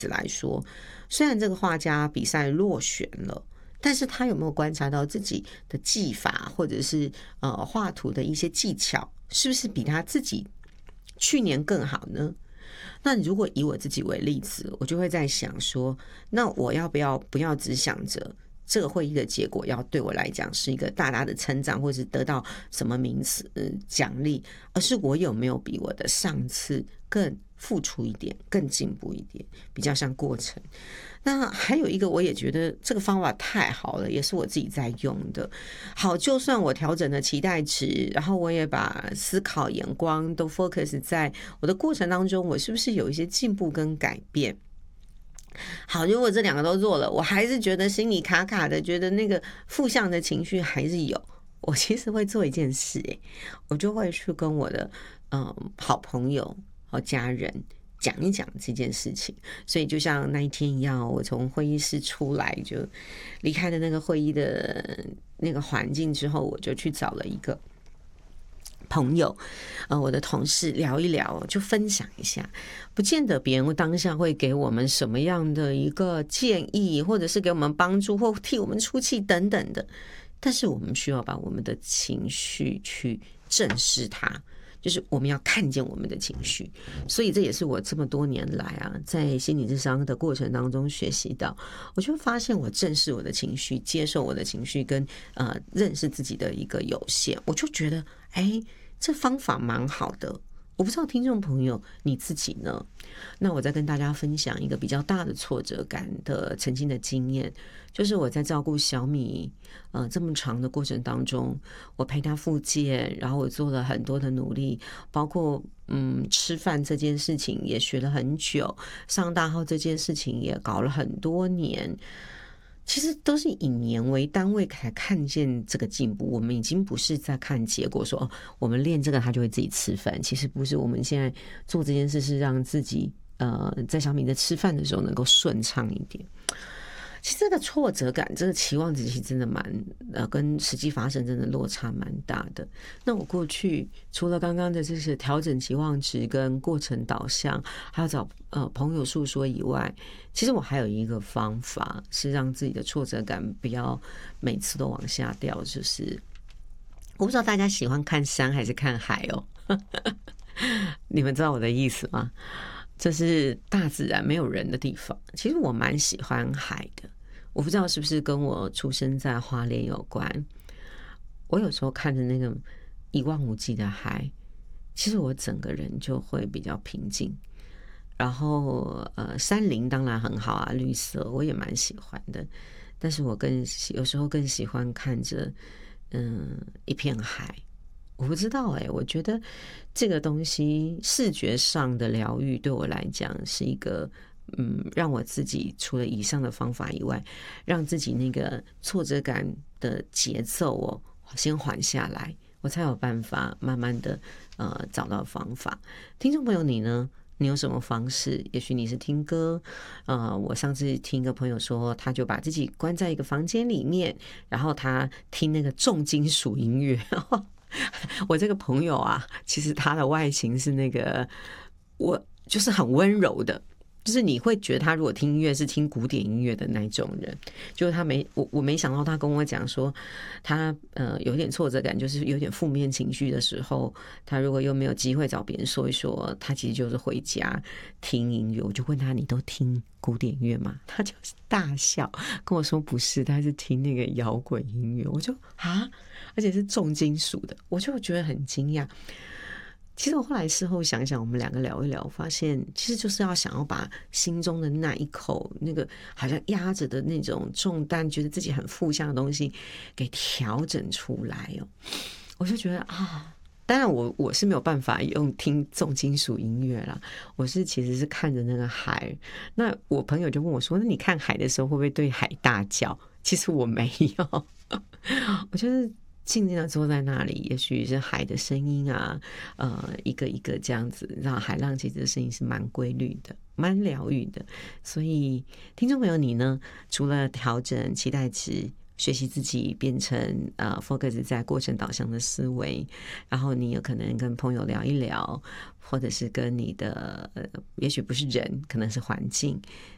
来说，虽然这个画家比赛落选了，但是他有没有观察到自己的技法，或者是画图的一些技巧，是不是比他自己去年更好呢？那如果以我自己为例子，我就会在想说，那我要不要只想着这个会议的结果要对我来讲是一个大大的成长，或是得到什么名词奖励，而是我有没有比我的上次更付出一点，更进步一点，比较像过程。那还有一个，我也觉得这个方法太好了，也是我自己在用的。好，就算我调整了期待值，然后我也把思考眼光都 focus 在我的过程当中，我是不是有一些进步跟改变？好，如果这两个都做了，我还是觉得心里卡卡的，觉得那个负向的情绪还是有。我其实会做一件事，我就会去跟我的好朋友和家人讲一讲这件事情。所以就像那一天一样，我从会议室出来，就离开了那个会议的那个环境之后，我就去找了一个朋友，我的同事聊一聊，就分享一下，不见得别人当下会给我们什么样的一个建议，或者是给我们帮助，或替我们出气等等的，但是我们需要把我们的情绪去正视它，就是我们要看见我们的情绪。所以这也是我这么多年来啊，在心理咨商的过程当中学习到，我就发现我正视我的情绪，接受我的情绪，跟认识自己的一个有限，我就觉得这方法蛮好的。我不知道听众朋友你自己呢？那我再跟大家分享一个比较大的挫折感的曾经的经验，就是我在照顾小米这么长的过程当中，我陪他复健，然后我做了很多的努力，包括吃饭这件事情也学了很久，上大号这件事情也搞了很多年。其实都是以年为单位才看见这个进步，我们已经不是在看结果说我们练这个他就会自己吃饭，其实不是，我们现在做这件事是让自己在小米在吃饭的时候能够顺畅一点。其实这个挫折感，这个期望值其实真的跟实际发生真的落差蛮大的。那我过去除了刚刚的这些调整期望值跟过程导向，还要找朋友诉说以外，其实我还有一个方法是让自己的挫折感不要每次都往下掉，就是我不知道大家喜欢看山还是看海哦，你们知道我的意思吗？这是大自然没有人的地方，其实我蛮喜欢海的，我不知道是不是跟我出生在花莲有关。我有时候看着那个一望无际的海，其实我整个人就会比较平静。然后山林当然很好啊，绿色我也蛮喜欢的，但是我有时候更喜欢看着一片海。我不知道我觉得这个东西视觉上的疗愈对我来讲是一个让我自己除了以上的方法以外，让自己那个挫折感的节奏先缓下来，我才有办法慢慢的找到方法。听众朋友你呢？你有什么方式？也许你是听歌，我上次听一个朋友说，他就把自己关在一个房间里面，然后他听那个重金属音乐。我这个朋友啊，其实他的外形是那个，我就是很温柔的，就是你会觉得他如果听音乐是听古典音乐的那种人。就是我没想到他跟我讲说，他有点挫折感，就是有点负面情绪的时候，他如果又没有机会找别人说一说，他其实就是回家听音乐。我就问他，你都听古典乐吗？他就是大笑跟我说不是，他是听那个摇滚音乐。我就而且是重金属的，我就觉得很惊讶。其实我后来事后想想，我们两个聊一聊，发现其实就是要想要把心中的那一口那个好像压着的那种重担，觉得自己很负向的东西给调整出来我就觉得当然我是没有办法用听重金属音乐啦，我其实是看着那个海。那我朋友就问我说，那你看海的时候会不会对海大叫？其实我没有我就是静静的坐在那里，也许是海的声音啊，一个一个这样子，让海浪其实的声音是蛮规律的，蛮疗愈的。所以听众朋友你呢，除了调整期待值，学习自己变成focus 在过程导向的思维，然后你有可能跟朋友聊一聊，或者是跟你的也许不是人，可能是环境，